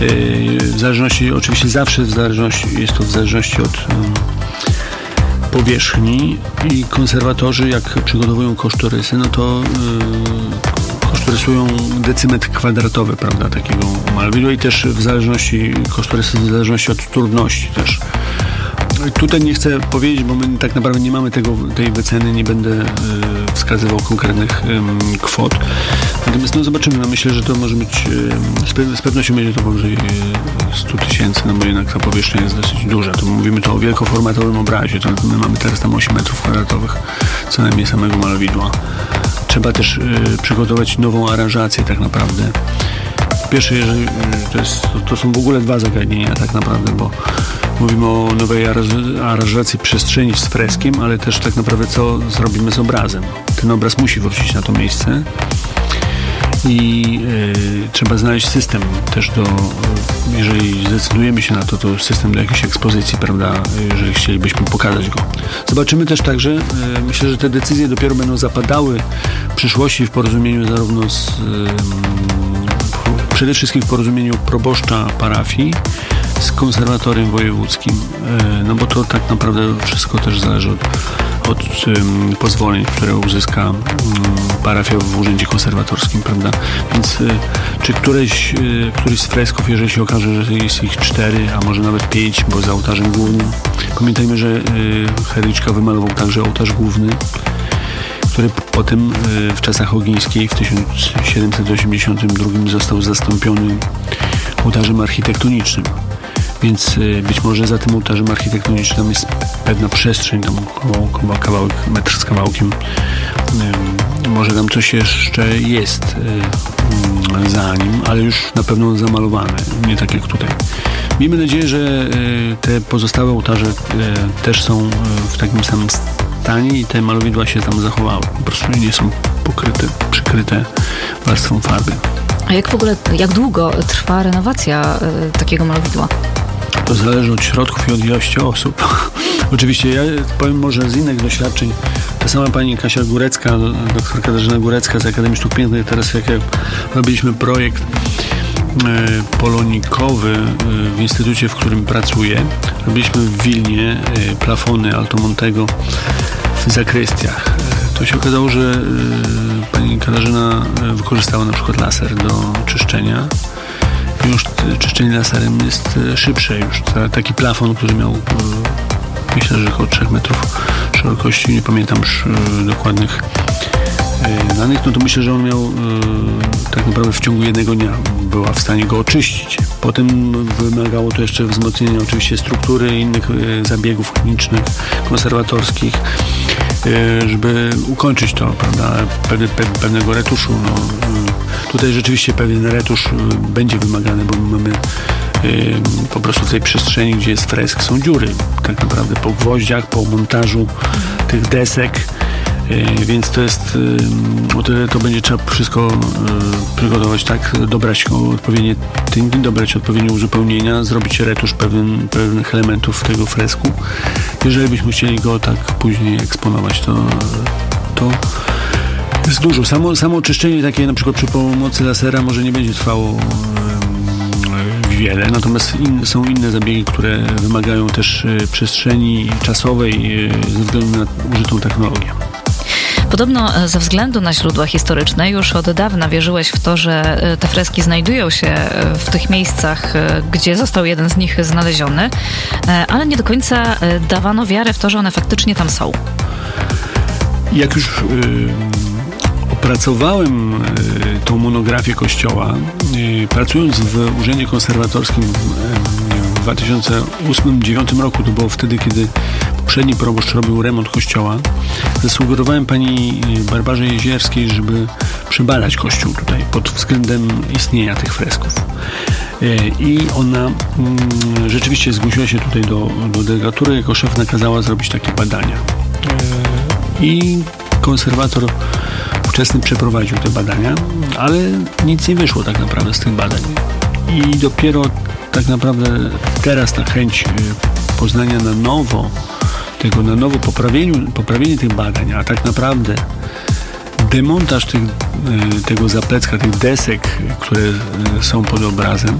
W zależności, oczywiście zawsze jest to w zależności od powierzchni i konserwatorzy, jak przygotowują kosztorysy, no to kosztorysują decymetr kwadratowy, prawda, takiego malowidła i też kosztorysy w zależności od trudności też. Tutaj nie chcę powiedzieć, bo my tak naprawdę nie mamy tej wyceny, nie będę wskazywał konkretnych kwot. Natomiast no zobaczymy, no myślę, że to może być, z pewnością będzie to powyżej 100 tysięcy, no bo jednak ta powierzchnia jest dosyć duża. To mówimy o wielkoformatowym obrazie, to my mamy teraz tam 8 metrów kwadratowych co najmniej samego malowidła. Trzeba też przygotować nową aranżację tak naprawdę. Po pierwsze, jeżeli to są w ogóle dwa zagadnienia tak naprawdę, bo mówimy o nowej aranżacji przestrzeni z freskiem, ale też tak naprawdę co zrobimy z obrazem. Ten obraz musi wrócić na to miejsce i trzeba znaleźć system też jeżeli zdecydujemy się na to system do jakiejś ekspozycji, prawda, jeżeli chcielibyśmy pokazać go. Zobaczymy też także, myślę, że te decyzje dopiero będą zapadały w przyszłości w porozumieniu zarówno przede wszystkim w porozumieniu proboszcza parafii z konserwatorem wojewódzkim, no bo to tak naprawdę wszystko też zależy od pozwoleń, które uzyska parafia w urzędzie konserwatorskim, prawda? Więc czy któryś z fresków, jeżeli się okaże, że jest ich 4, a może nawet 5, bo za ołtarzem głównym. Pamiętajmy, że Herliczka wymalował także ołtarz główny, który potem w czasach Ogińskiej w 1782 został zastąpiony ołtarzem architektonicznym. Więc być może za tym ołtarzem architektonicznym jest pewna przestrzeń, tam około kawałek, metr z kawałkiem. Może tam coś jeszcze jest za nim, ale już na pewno zamalowane, nie tak jak tutaj. Miejmy nadzieję, że te pozostałe ołtarze też są w takim samym stanie i te malowidła się tam zachowały. Po prostu nie są przykryte warstwą farby. A jak długo trwa renowacja takiego malowidła? To zależy od środków i od ilości osób. Oczywiście ja powiem może z innych doświadczeń. Ta sama pani Kasia Górecka, doktor Katarzyna Górecka z Akademii Sztuk Pięknych, teraz jak robiliśmy projekt polonikowy w instytucie, w którym pracuję, robiliśmy w Wilnie plafony Altomontego w zakrystiach. To się okazało, że pani Katarzyna wykorzystała na przykład laser do czyszczenia. Już czyszczenie laserem jest szybsze. Już taki plafon, który miał myślę, że około 3 metrów szerokości, nie pamiętam już dokładnych danych, no to myślę, że on miał tak naprawdę w ciągu jednego dnia była w stanie go oczyścić. Potem wymagało to jeszcze wzmocnienia oczywiście struktury i innych zabiegów chemicznych, konserwatorskich, żeby ukończyć to, prawda, pewnego retuszu. No, tutaj rzeczywiście pewien retusz będzie wymagany, bo my mamy po prostu w tej przestrzeni, gdzie jest fresk, są dziury tak naprawdę po gwoździach, po montażu tych desek, więc to jest o tyle to będzie trzeba wszystko przygotować tak, dobrać odpowiednie tynki, dobrać odpowiednie uzupełnienia, zrobić retusz pewnych elementów tego fresku. Jeżeli byśmy chcieli go tak później eksponować, to jest dużo. Samo oczyszczenie takie na przykład przy pomocy lasera może nie będzie trwało wiele, natomiast są inne zabiegi, które wymagają też przestrzeni czasowej ze względu na użytą technologię. Podobno ze względu na źródła historyczne już od dawna wierzyłeś w to, że te freski znajdują się w tych miejscach, gdzie został jeden z nich znaleziony, ale nie do końca dawano wiarę w to, że one faktycznie tam są. Jak już opracowałem tą monografię kościoła, pracując w Urzędzie Konserwatorskim w 2008-2009 roku, to było wtedy, kiedy poprzedni proboszcz robił remont kościoła, zasugerowałem pani Barbarze Jezierskiej, żeby przebadać kościół tutaj pod względem istnienia tych fresków. I ona rzeczywiście zgłosiła się tutaj do delegatury, jako szef nakazała zrobić takie badania. I konserwator ówczesny przeprowadził te badania, ale nic nie wyszło tak naprawdę z tych badań. I dopiero tak naprawdę teraz ta chęć poznania na nowo poprawienie tych badań, a tak naprawdę demontaż tego zaplecka, tych desek, które są pod obrazem,